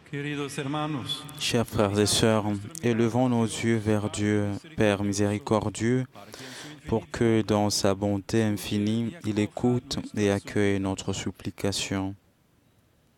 Queridos hermanos, Chers frères et sœurs, élevons nos yeux vers Dieu, Père miséricordieux, pour que, dans sa bonté infinie, il écoute et accueille notre supplication.